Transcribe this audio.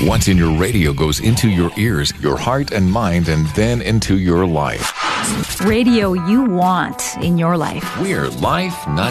What's in your radio goes into your ears, your heart and mind, and then into your life. Radio you want in your life. We're Life, Not